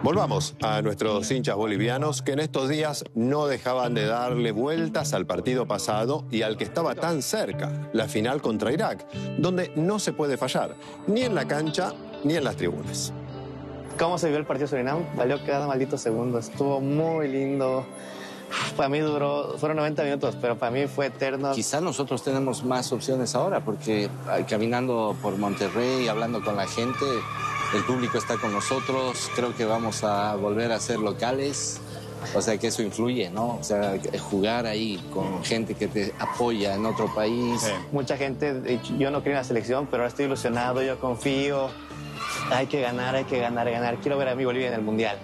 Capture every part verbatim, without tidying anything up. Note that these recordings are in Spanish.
Volvamos a nuestros hinchas bolivianos que en estos días no dejaban de darle vueltas al partido pasado y al que estaba tan cerca, la final contra Irak, donde no se puede fallar, ni en la cancha ni en las tribunas. ¿Cómo se vio el partido Surinam? Valió cada maldito segundo, estuvo muy lindo. Para mí duró, fueron noventa minutos, pero para mí fue eterno. Quizás nosotros tenemos más opciones ahora, porque caminando por Monterrey, hablando con la gente, el público está con nosotros, creo que vamos a volver a ser locales, o sea que eso influye, ¿no? O sea, jugar ahí con gente que te apoya en otro país. Sí. Mucha gente, yo no creo en la selección, pero ahora estoy ilusionado, yo confío. Hay que ganar, hay que ganar, ganar. Quiero ver a mi Bolivia en el Mundial.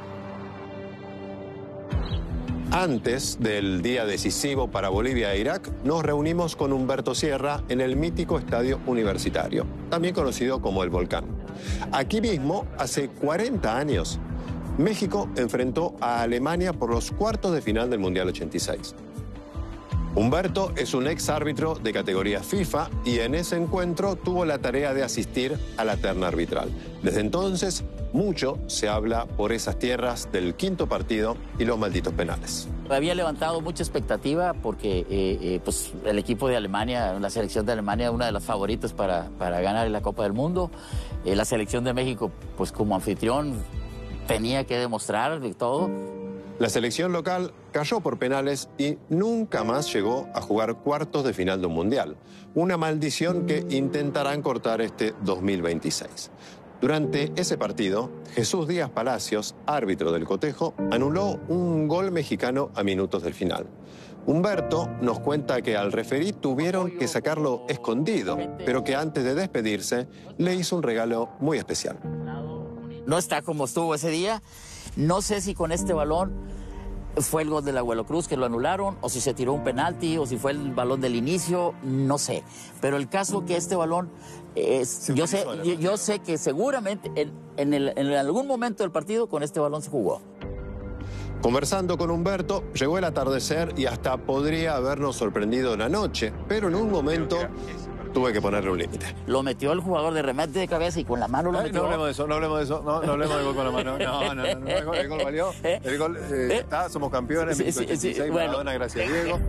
Antes del día decisivo para Bolivia e Irak, nos reunimos con Humberto Sierra en el mítico Estadio Universitario, también conocido como El Volcán. Aquí mismo, hace cuarenta años, México enfrentó a Alemania por los cuartos de final del Mundial ochenta y seis. Humberto es un ex árbitro de categoría FIFA y en ese encuentro tuvo la tarea de asistir a la terna arbitral. Desde entonces, mucho se habla por esas tierras del quinto partido y los malditos penales. Había levantado mucha expectativa porque eh, eh, pues, el equipo de Alemania, la selección de Alemania, una de las favoritas para, para ganar la Copa del Mundo. Eh, la selección de México, pues como anfitrión, tenía que demostrar de todo. La selección local cayó por penales y nunca más llegó a jugar cuartos de final de un mundial. Una maldición que intentarán cortar este dos mil veintiséis. Durante ese partido, Jesús Díaz Palacios, árbitro del cotejo, anuló un gol mexicano a minutos del final. Humberto nos cuenta que al referí tuvieron que sacarlo escondido, pero que antes de despedirse le hizo un regalo muy especial. No está como estuvo ese día. No sé si con este balón fue el gol del Abuelo Cruz que lo anularon, o si se tiró un penalti, o si fue el balón del inicio, no sé. Pero el caso que este balón, es, yo, sé, yo, yo sé que seguramente en, en, el, en algún momento del partido con este balón se jugó. Conversando con Humberto, llegó el atardecer y hasta podría habernos sorprendido la noche, pero en un momento tuve que ponerle un límite. Lo metió el jugador de remate de cabeza y con la mano lo Ay, metió. no hablemos de eso, no hablemos de eso, no, no hablemos del gol con la mano. No, no, no, no, el gol, el gol valió. El gol eh, está, somos campeones, sí, sí, sí, sí, bueno. Maradona, gracias a Diego.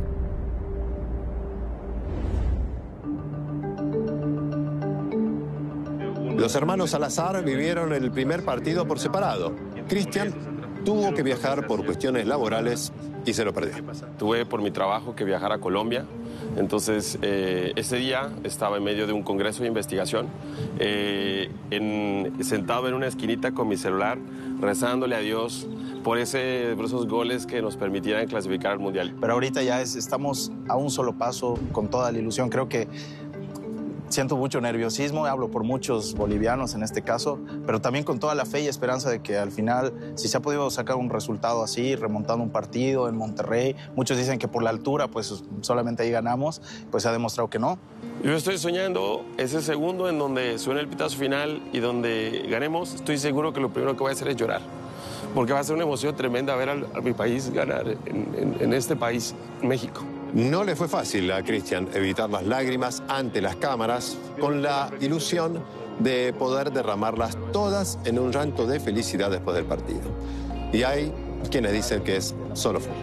Los hermanos Salazar vivieron el primer partido por separado. Cristian tuvo que viajar por cuestiones laborales y se lo perdió. Tuve por mi trabajo que viajar a Colombia. Entonces, eh, ese día estaba en medio de un congreso de investigación, eh, en, sentado en una esquinita con mi celular, rezándole a Dios por, ese, por esos goles que nos permitieran clasificar al Mundial. Pero ahorita ya es, estamos a un solo paso con toda la ilusión. Creo que siento mucho nerviosismo, hablo por muchos bolivianos en este caso, pero también con toda la fe y esperanza de que al final, si se ha podido sacar un resultado así, remontando un partido en Monterrey, muchos dicen que por la altura, pues solamente ahí ganamos, pues se ha demostrado que no. Yo estoy soñando ese segundo en donde suene el pitazo final y donde ganemos. Estoy seguro que lo primero que voy a hacer es llorar, porque va a ser una emoción tremenda ver a, a mi país ganar en, en, en este país, México. No le fue fácil a Cristian evitar las lágrimas ante las cámaras con la ilusión de poder derramarlas todas en un llanto de felicidad después del partido. Y hay quienes dicen que es solo fútbol.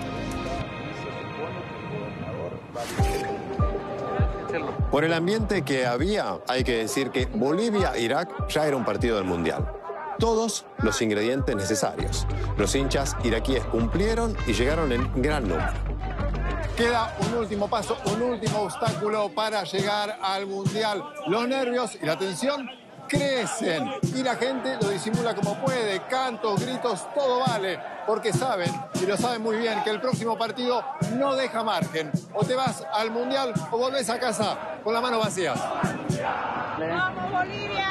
Por el ambiente que había, hay que decir que Bolivia-Irak ya era un partido del Mundial. Todos los ingredientes necesarios. Los hinchas iraquíes cumplieron y llegaron en gran número. Queda un último paso, un último obstáculo para llegar al Mundial. Los nervios y la tensión crecen y la gente lo disimula como puede. Cantos, gritos, todo vale. Porque saben, y lo saben muy bien, que el próximo partido no deja margen. O te vas al Mundial o volvés a casa con las manos vacías. ¡Vamos, Bolivia!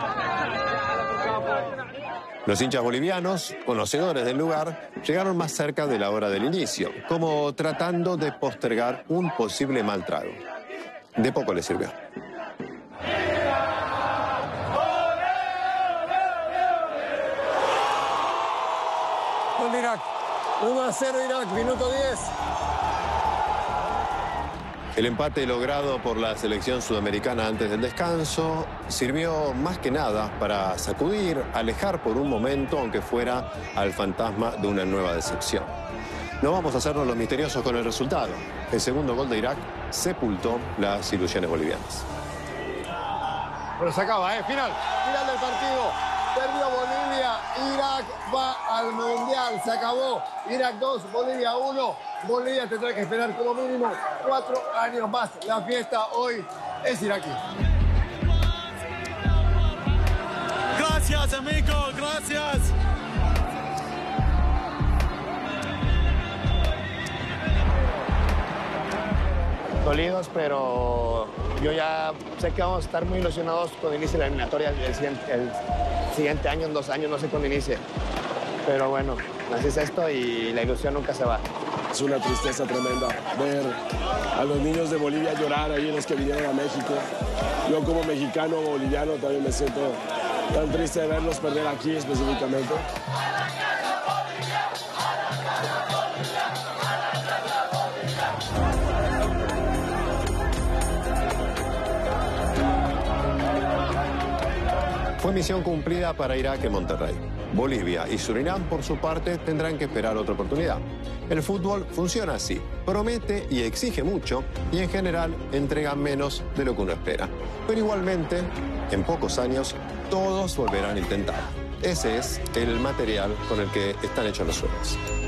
Los hinchas bolivianos, conocedores del lugar, llegaron más cerca de la hora del inicio, como tratando de postergar un posible mal trago. De poco les sirvió. Gol de Irak. uno a cero Irak, minuto diez. El empate logrado por la selección sudamericana antes del descanso sirvió más que nada para sacudir, alejar por un momento, aunque fuera, al fantasma de una nueva decepción. No vamos a hacernos los misteriosos con el resultado. El segundo gol de Irak sepultó las ilusiones bolivianas. Pero se acaba, ¿eh? Final. Final del partido. Perdió Bolivia. Irak va al Mundial. Se acabó. Irak dos, Bolivia uno. Bolivia tendrá que esperar como mínimo cuatro años más. La fiesta hoy es iraquí. Gracias, amigo. Gracias. Dolidos, pero yo ya sé que vamos a estar muy ilusionados cuando inicie la eliminatoria el siguiente, el siguiente año, en dos años, no sé cuándo inicie. Pero bueno, así es esto y la ilusión nunca se va. Es una tristeza tremenda ver a los niños de Bolivia llorar ahí, los que vinieron a México. Yo como mexicano boliviano también me siento tan triste de verlos perder aquí específicamente. Fue misión cumplida para Irak en Monterrey. Bolivia y Surinam, por su parte, tendrán que esperar otra oportunidad. El fútbol funciona así. Promete y exige mucho y, en general, entrega menos de lo que uno espera. Pero igualmente, en pocos años, todos volverán a intentar. Ese es el material con el que están hechos los sueños.